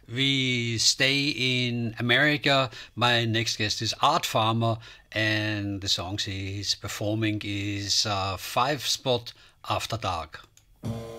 We stay in America. My next guest is Art Farmer, and the songs he's performing is Five Spot After Dark.